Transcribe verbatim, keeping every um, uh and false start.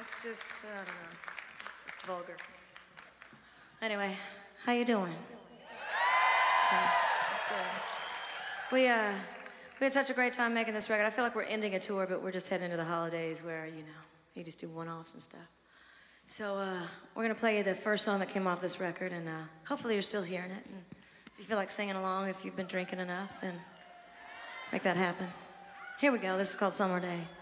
It's just, I don't know. It's just vulgar. Anyway, how you doing? Okay, that's good. We, uh, we had such a great time making this record. I feel like we're ending a tour, but we're just heading into the holidays where, you know, you just do one-offs and stuff. So, uh, we're gonna play you the first song that came off this record, and, uh, hopefully you're still hearing it. And if you feel like singing along, if you've been drinking enough, then make that happen. Here we go. This is called Summer Day.